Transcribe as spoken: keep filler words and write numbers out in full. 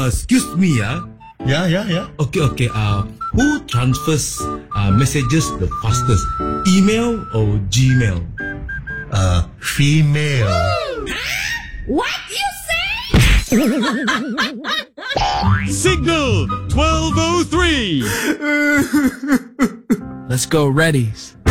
uh, excuse me, ah. Yeah, yeah, yeah. Okay, okay. Uh, who transfers uh, messages the fastest? Email or Gmail? Uh, female. What you say? Signal twelve oh three. Let's go, readies.